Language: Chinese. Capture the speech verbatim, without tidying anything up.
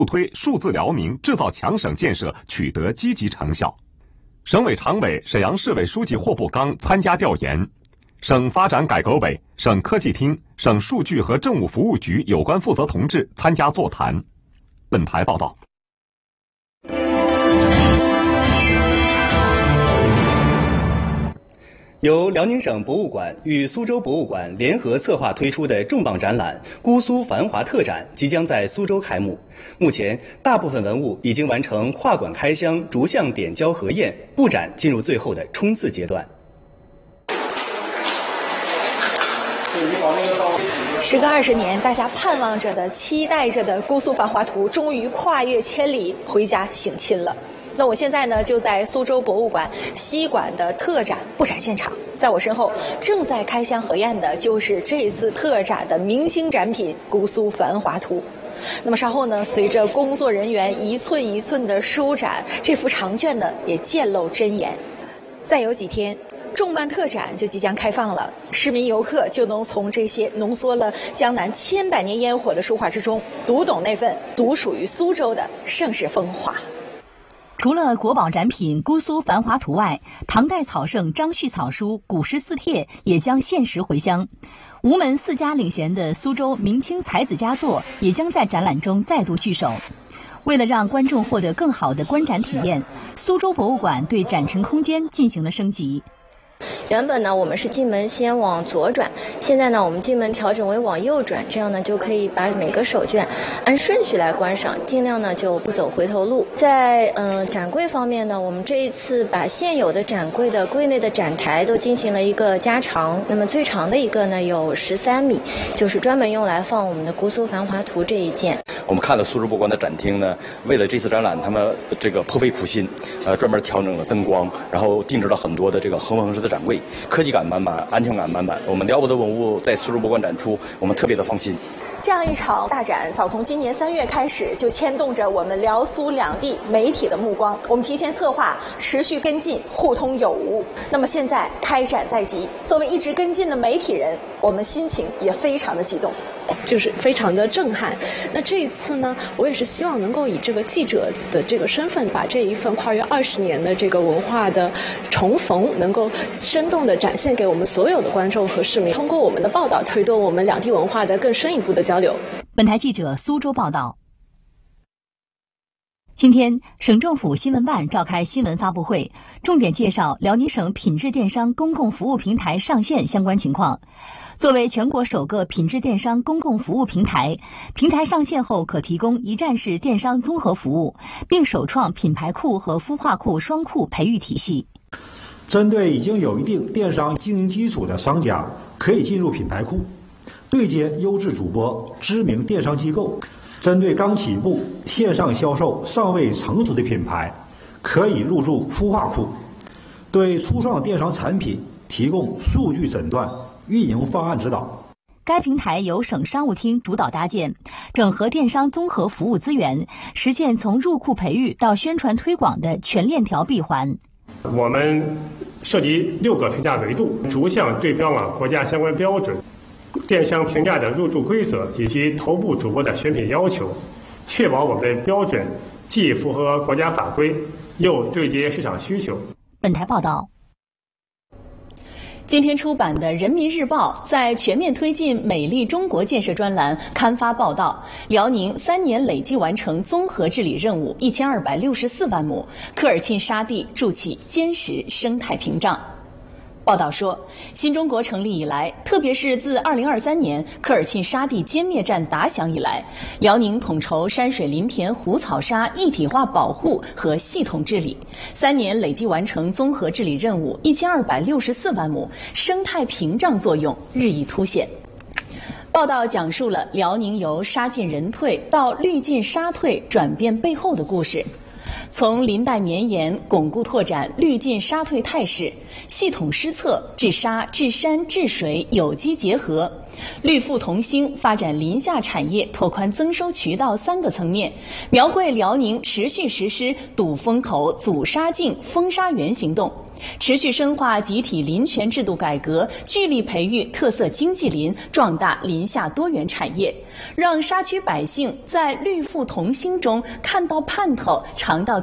助推数字辽宁制造强省建设取得积极成效。省委常委、沈阳市委书记霍步刚参加调研，省发展改革委、省科技厅、省数据和政务服务局有关负责同志参加座谈。本台报道。 由辽宁省博物馆与苏州博物馆联合策划推出的重磅展览“姑苏繁华特展”即将在苏州开幕。目前，大部分文物已经完成跨馆开箱、逐项点交核验，布展进入最后的冲刺阶段。 时隔二十年，大家盼望着的、期待着的姑苏繁华图，终于跨越千里回家省亲了。那我现在呢，就在苏州博物馆西馆的特展布展现场，在我身后正在开箱核验的就是这次特展的明星展品《姑苏繁华图》。那么稍后呢，随着工作人员一寸一寸的舒展，这幅长卷呢也渐露真颜。再有几天，重磅特展就即将开放了，市民游客就能从这些浓缩了江南千百年烟火的书画之中，读懂那份独属于苏州的盛世风华。 除了国宝展品《姑苏繁华图》外，唐代草圣张旭草书《古诗四帖》也将限时回乡。吴门四家领衔的苏州明清才子佳作也将在展览中再度聚首。为了让观众获得更好的观展体验，苏州博物馆对展陈空间进行了升级。 原本呢，我们是进门先往左转，现在呢，我们进门调整为往右转，这样呢就可以把每个手卷按顺序来观赏，尽量呢就不走回头路。在嗯、呃、展柜方面呢，我们这一次把现有的展柜的柜内的展台都进行了一个加长，那么最长的一个呢有十三米，就是专门用来放我们的《姑苏繁华图》这一件。 我们看了苏州博物馆的展厅呢，为了这次展览，他们这个颇费苦心，呃，专门调整了灯光，然后定制了很多的这个横横式的展柜，科技感满满，安全感满满。我们了不得文物在苏州博物馆展出，我们特别的放心。 这样一场大展，早从今年三月开始就牵动着我们辽苏两地媒体的目光。我们提前策划，持续跟进，互通有无。那么现在开展在即，作为一直跟进的媒体人，我们心情也非常的激动。 就是非常的震撼。那这一次呢，我也是希望能够以这个记者的这个身份，把这一份跨越二十年的这个文化的重逢，能够生动的展现给我们所有的观众和市民。通过我们的报道，推动我们两地文化的更深一步的交流。 本台记者苏州报道。今天，省政府新闻办召开新闻发布会，重点介绍辽宁省品质电商公共服务平台上线相关情况。作为全国首个品质电商公共服务平台，平台上线后可提供一站式电商综合服务，并首创品牌库和孵化库双库培育体系。 针对已经有一定电商经营基础的商家，可以进入品牌库，对接优质主播、知名电商机构。针对刚起步、线上销售尚未成熟的品牌，可以入驻孵化库，对初创电商产品提供数据诊断、运营方案指导。 该平台由省商务厅主导搭建，整合电商综合服务资源，实现从入库培育到宣传推广的全链条闭环。 我们涉及六个评价维度，逐项对标了国家相关标准。电商评价的入驻规则以及头部主播的选品要求，确保我们的标准既符合国家法规，又对接市场需求。 本台报道。 今天出版的《人民日报》在全面推进美丽中国建设专栏刊发报道，辽宁三年累计完成综合治理任务一千二百六十四万亩，科尔沁沙地筑起坚实生态屏障。报道说，新中国成立以来，特别是自二零二三年科尔沁沙地歼灭战打响以来，辽宁统筹山水林田湖草沙一体化保护和系统治理，三年累计完成综合治理任务一千二百六十四万亩，生态屏障作用日益凸显。报道讲述了辽宁由沙进人退到绿进沙退转变背后的故事。从林带绵延巩固拓展绿进沙退态势，系统施策治沙治山治水有机结合， 绿富同兴发展林下产业，拓宽增收渠道三个层面，描绘辽宁持续实施堵风口、阻沙径、封沙源行动，持续深化集体林权制度改革，聚力培育特色经济林，壮大林下多元产业，让沙区百姓在绿富同兴中看到盼头，尝到